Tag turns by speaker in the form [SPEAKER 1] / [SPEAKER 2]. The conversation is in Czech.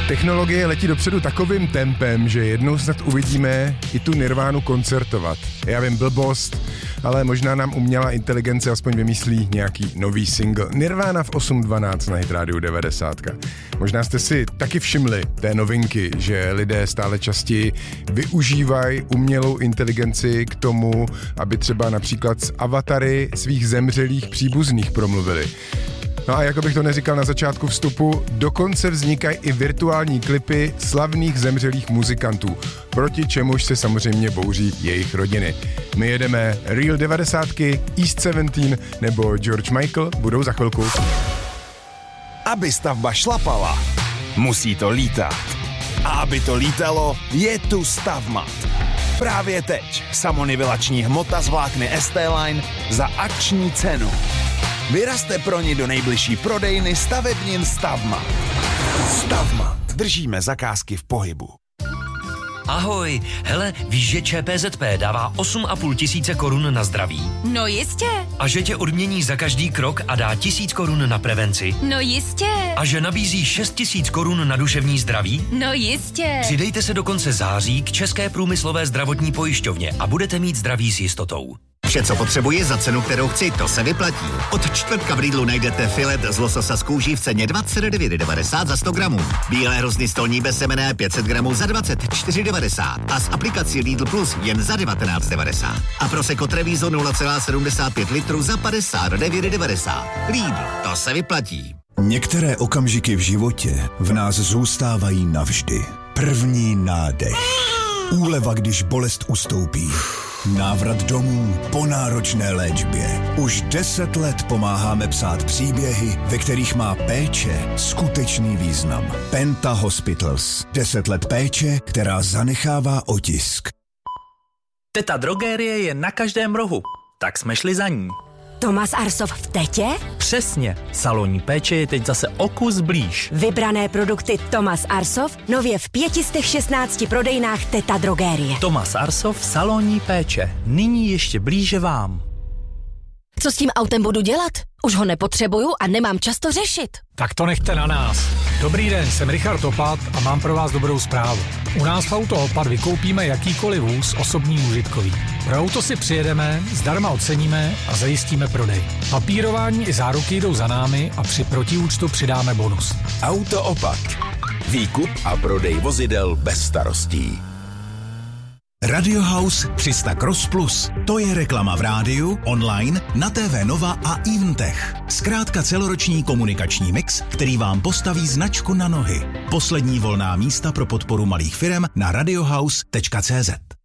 [SPEAKER 1] Technologie letí dopředu takovým tempem, že jednou snad uvidíme i tu Nirvánu koncertovat. Já vím, blbost, ale možná nám umělá inteligence aspoň vymyslí nějaký nový single. Nirvana v 8:12 na Hit Radio 90. Možná jste si taky všimli té novinky, že lidé stále častěji využívají umělou inteligenci k tomu, aby třeba například s avatary svých zemřelých příbuzných promluvili. No a jako bych to neříkal na začátku vstupu, dokonce vznikají i virtuální klipy slavných zemřelých muzikantů, proti čemuž se samozřejmě bouří jejich rodiny. My jedeme Real 90, East 17 nebo George Michael budou za chvilku.
[SPEAKER 2] Aby stavba šlapala, musí to lítat. A aby to lítalo, je tu Stavmat. Právě teď samonivilační hmota z vlákny ST-Line za akční cenu. Vyrazte pro ní do nejbližší prodejny stavebnin Stavmat. Stavmat. Držíme zakázky v pohybu.
[SPEAKER 3] Ahoj, hele, víš, že ČPZP dává 8,5 tisíce korun na zdraví?
[SPEAKER 4] No jistě.
[SPEAKER 3] A že tě odmění za každý krok a dá 1000 korun na prevenci?
[SPEAKER 4] No jistě.
[SPEAKER 3] A že nabízí 6 000 korun na duševní zdraví?
[SPEAKER 4] No jistě.
[SPEAKER 3] Přidejte se do konce září k České průmyslové zdravotní pojišťovně a budete mít zdraví s jistotou.
[SPEAKER 5] Vše, co potřebuji za cenu, kterou chci, to se vyplatí. Od čtvrtka v Lidlu najdete filet z lososa z kůží v ceně 29,90 za 100 gramů. Bílé hrozny stolní bezsemenné 500 gramů za 24,90 a s aplikací Lidl Plus jen za 19,90. A Prosecco Treviso 0,75 litru za 59,90. Lidl, to se vyplatí.
[SPEAKER 6] Některé okamžiky v životě v nás zůstávají navždy. První nádech. Úleva, když bolest ustoupí. Návrat domů po náročné léčbě. Už 10 let pomáháme psát příběhy, ve kterých má péče skutečný význam. Penta Hospitals. 10 let péče, která zanechává otisk.
[SPEAKER 7] Teta Drogérie je na každém rohu, tak jsme šli za ní.
[SPEAKER 8] Tomas Arsov v Tetě?
[SPEAKER 7] Přesně, salonní péče je teď zase o kus blíž.
[SPEAKER 8] Vybrané produkty Tomas Arsov nově v 516 prodejnách Teta Drogérie.
[SPEAKER 7] Tomas Arsov, salonní péče, nyní ještě blíže vám.
[SPEAKER 8] Co s tím autem budu dělat? Už ho nepotřebuju a nemám čas to řešit.
[SPEAKER 9] Tak to nechte na nás. Dobrý den, jsem Richard Opat a mám pro vás dobrou zprávu. U nás v Auto Opat vykoupíme jakýkoliv vůz osobní užitkový. Pro auto si přijedeme, zdarma oceníme a zajistíme prodej. Papírování i záruky jdou za námi a při protiúčtu přidáme bonus.
[SPEAKER 2] Auto Opat. Výkup a prodej vozidel bez starostí.
[SPEAKER 6] Radio House 300 Cross Plus. To je reklama v rádiu, online, na TV Nova a Eventech. Zkrátka celoroční komunikační mix, který vám postaví značku na nohy. Poslední volná místa pro podporu malých firem na radiohouse.cz.